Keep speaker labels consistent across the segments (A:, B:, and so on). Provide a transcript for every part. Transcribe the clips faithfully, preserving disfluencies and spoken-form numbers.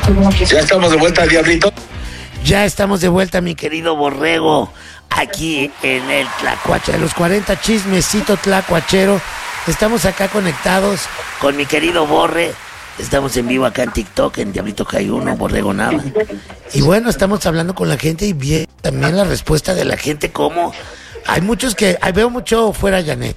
A: Ya estamos de vuelta, Diablito.
B: Ya estamos de vuelta, mi querido Borrego, aquí en el Tlacuache de los cuarenta, chismecito tlacuachero. Estamos acá conectados con mi querido Borre. Estamos en vivo acá en TikTok, en Diablito K uno, Borrego Nava. Y bueno, estamos hablando con la gente y bien también la respuesta de la gente, como hay muchos que, veo mucho fuera Janet.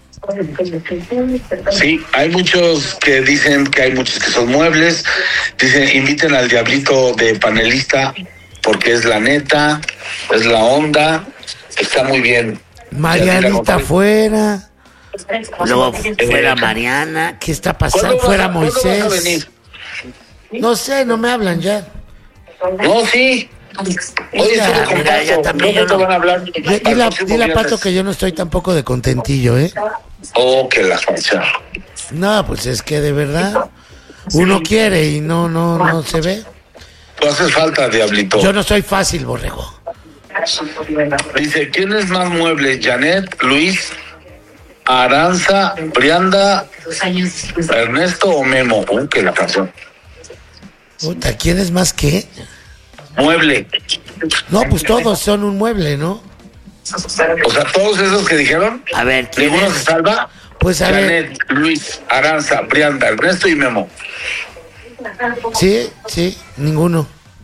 A: Sí, hay muchos que dicen que hay muchos que son muebles. Dicen, inviten al Diablito de panelista porque es la neta, es la onda, está muy bien.
B: Marianita fuera. Luego fuera Mariana. ¿Qué está pasando? Fuera Moisés. No sé, no me hablan ya.
A: No, sí. Oye,
B: ya,
A: con
B: mira, ya también yo no.
A: van a hablar.
B: Dile a, dile a Pato que yo no estoy tampoco de contentillo, ¿eh?
A: Oh, que la fecha.
B: No, pues es que de verdad uno quiere y no, no, no se ve.
A: Tú haces falta, Diablito.
B: Yo no soy fácil, Borrego.
A: Dice, ¿quién es más mueble? ¿Janet, Luis, Aranza, Brianda, Ernesto o Memo? Uh, que la canción.
B: Puta, ¿quién es más qué?
A: Mueble.
B: No, pues todos son un mueble, ¿no?
A: O sea, todos esos que dijeron.
B: A ver, ¿quién
A: ¿ninguno
B: es?
A: se salva?
B: Pues a
A: Janet,
B: ver.
A: Luis, Aranza, Brianda, Ernesto y Memo.
B: Sí, sí, ninguno.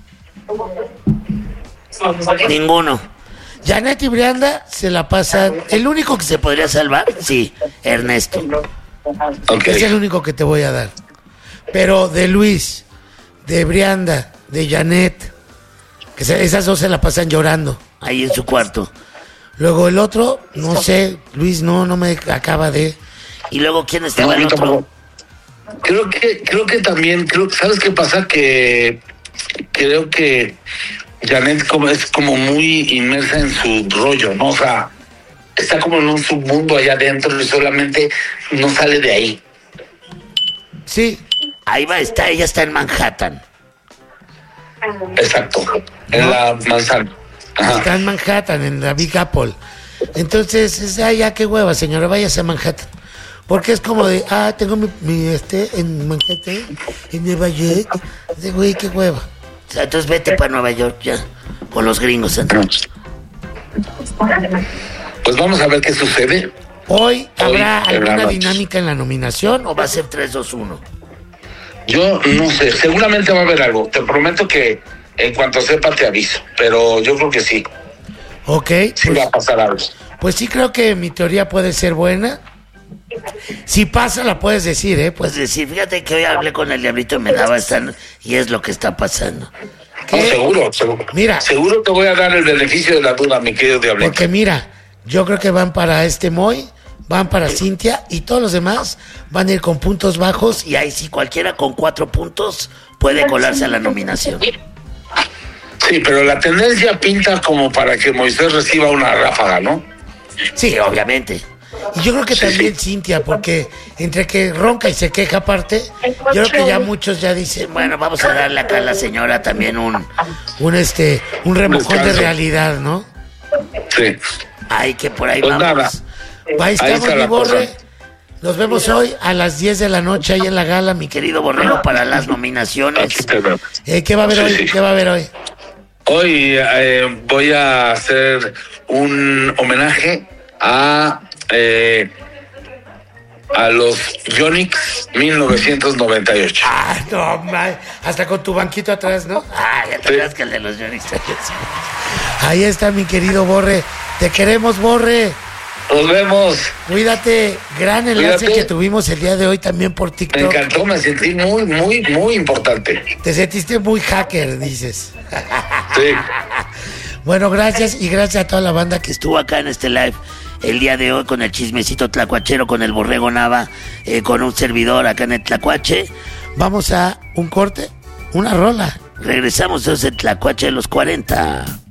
B: Ninguno. Janet y Brianda se la pasan. El único que se podría salvar, sí, Ernesto.
A: Okay.
B: Es el único que te voy a dar. Pero de Luis, de Brianda, de Janet, que se, esas dos se la pasan llorando ahí en su cuarto. Luego el otro, no sé, Luis no, no me acaba de. Y luego quién estaba el otro.
A: Creo que, creo que también, creo, ¿sabes qué pasa? Que creo que Janet como es como muy inmersa en su rollo, ¿no? O sea, está como en un submundo allá adentro y solamente no sale de ahí.
B: Sí, ahí va, está, ella está en Manhattan.
A: Exacto, en ¿no? La manzana. Ajá.
B: Está en Manhattan, en la Big Apple. Entonces, es, ah, ya qué hueva, señora, váyase a Manhattan. Porque es como de, ah, tengo mi, mi este, en Manhattan, en Nueva York. De güey, qué hueva. O sea, entonces vete para Nueva York ya, con los gringos entonces.
A: Pues vamos a ver qué sucede.
B: Hoy, ¿habrá
A: Hoy,
B: alguna dinámica en la nominación o va a ser tres dos uno?
A: Yo no sé, seguramente va a haber algo. Te prometo que en cuanto sepa te aviso, pero yo creo que sí.
B: Ok.
A: Sí
B: pues,
A: va a pasar algo.
B: Pues sí creo que mi teoría puede ser buena. Si pasa, la puedes decir, ¿eh? Puedes decir, fíjate que hoy hablé con el Diablito y me daba esta... Y es lo que está pasando.
A: No, seguro, seguro.
B: Mira.
A: Seguro te voy a dar el beneficio de la duda, mi querido Diablito.
B: Porque mira, yo creo que van para este Moy, van para Cintia y todos los demás van a ir con puntos bajos y ahí sí cualquiera con cuatro puntos puede colarse a la nominación.
A: Sí, pero la tendencia pinta como para que Moisés reciba una ráfaga, ¿no?
B: Sí, obviamente. Y yo creo que
A: sí,
B: también
A: sí.
B: Cintia, porque entre que ronca y se queja aparte, yo creo que ya muchos ya dicen, bueno, vamos a darle acá a la señora también un, un este, un remojón de realidad, ¿no?
A: Sí.
B: Ay, que por ahí
A: pues
B: vamos.
A: Nada.
B: Ahí estamos,
A: ahí está
B: mi Borre.
A: Cosa.
B: Nos vemos hoy a las diez de la noche ahí en la gala, mi querido Borrego, para las nominaciones. Eh, ¿Qué va a haber sí, hoy? Sí. ¿Qué va a haber hoy?
A: Hoy eh, voy a hacer un homenaje a eh, a los Yonix mil novecientos noventa y ocho.
B: Ah, no, man. Hasta con tu banquito atrás, ¿no? Ah, ya te das sí. que el de los Yonix. Ahí está, mi querido Borre. Te queremos, Borre.
A: Nos vemos.
B: Cuídate. Gran enlace
A: Cuídate.
B: Que tuvimos el día de hoy también por TikTok.
A: Me encantó, me sentí muy, muy, muy importante.
B: Te sentiste muy hacker, dices.
A: Sí.
B: Bueno, gracias y gracias a toda la banda que estuvo acá en este live el día de hoy con el chismecito tlacuachero, con el Borrego Nava, eh, con un servidor acá en el Tlacuache. Vamos a un corte, una rola. Regresamos, es el Tlacuache de los cuarenta.